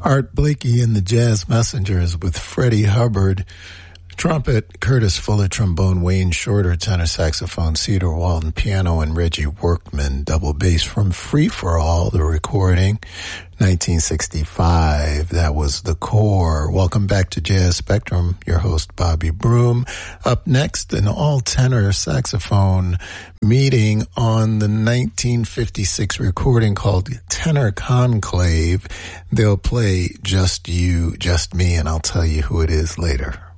Art Blakey and the Jazz Messengers with Freddie Hubbard. Trumpet, Curtis Fuller, trombone, Wayne Shorter, tenor saxophone, Cedar Walton, piano, and Reggie Workman, double bass from Free For All, the recording, 1965. That was The Core. Welcome back to Jazz Spectrum. Your host, Bobby Broom. Up next, an all-tenor saxophone meeting on the 1956 recording called Tenor Conclave. They'll play Just You, Just Me, and I'll tell you who it is later.